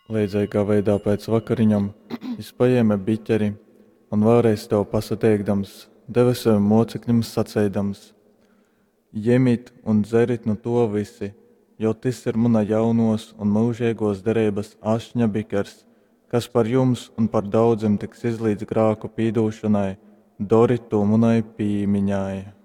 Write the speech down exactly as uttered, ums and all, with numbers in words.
Līdzīgā veidā pēc vakariņām viņš paēma biķeri un vēlreiz to pasateikdams, deva saviem mocekļiem sacēdams: Ņemiet un dzerit no to visi, jo tas ir mana jaunos un mūžīgos derības ašņa bikers, kas par jums un par daudziem tiks izlīdz grāku pīdūšanai, doriet to manai pīmiņai.